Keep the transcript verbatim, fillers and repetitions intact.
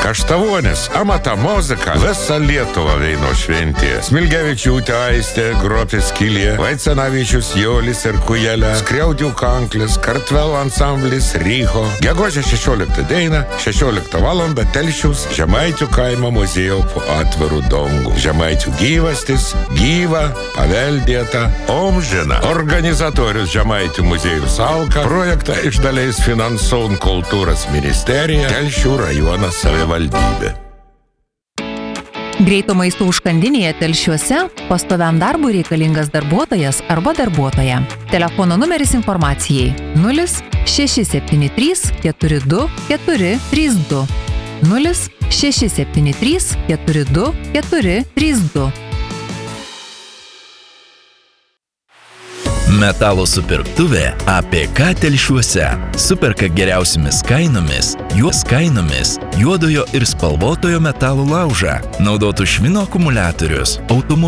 Kaštavonis, amata muzika, visa Lietuva veino šventė. Smilgevičiūtė Aistė, Gropės Kilė, Vaicenavičius Jolis ir Kujelė, Skriaudių Kanklis, Kartvelų ansamblis Ryho. Gegužę šešioliktą dieną, šešioliktą valandą Telšiaus Žemaičių kaimo muziejų po atvirų dangų. Žemaičių gyvastis, gyva, paveldėta, amžina. Organizatorius Žemaičių muziejų Salka, projektą išdaliais finansuojant kultūros ministerija, Telšių rajono savivaldybė. Greito maisto užkandinėje Telšiuose pastoviam darbui reikalingas darbuotojas arba darbuotoja. Telefono numeris informacijai nulis šeši septyni trys keturi du keturi trys du nulis šeši septyni trys keturi du keturi trys du. Metalo supirktuvė A P K Telšiuose. Superka geriausiamis kainomis, juos kainomis, juodojo ir spalvotojo metalo laužą, naudotų švino akumuliatorius, automobilių.